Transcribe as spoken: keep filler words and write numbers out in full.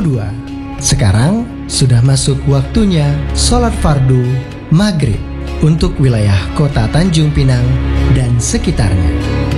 dua. Sekarang sudah masuk waktunya sholat fardu maghrib untuk wilayah kota Tanjung Pinang dan sekitarnya.